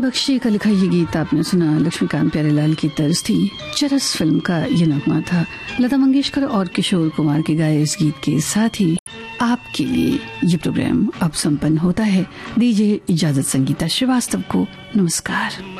बख्शी का लिखा ये गीत आपने सुना, लक्ष्मीकांत प्यारेलाल की तर्ज थी। चरस फिल्म का ये नगमा था। लता मंगेशकर और किशोर कुमार के गाए इस गीत के साथ ही आपके लिए ये प्रोग्राम अब संपन्न होता है। दीजिए इजाजत संगीता श्रीवास्तव को। नमस्कार।